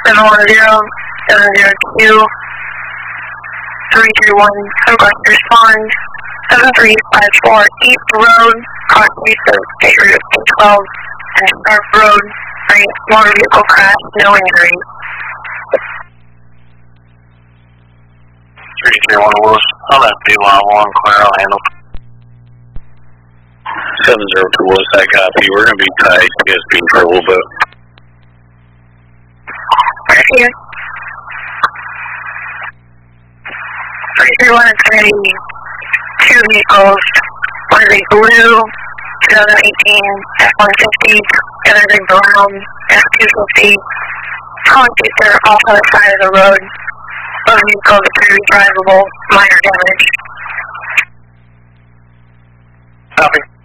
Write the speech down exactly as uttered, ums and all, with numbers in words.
seven one zero, seven zero two, three three one, request to respond, seven three five four East Road, cross-east of State Route eight twelve, and Scarf Road, right, motor vehicle crash, no injuries. three three one Willis, on that B line one, clear, I'll handle. seven zero two Willis, that copy, we're going to be tight, P S B for a little bit. Right here. three three one is going to be two vehicles. One is a blue twenty eighteen F one fifty, the other is a brown F two fifty. Calling seats are off on the side of the road. Both vehicles appear to be drivable, minor damage. Copy.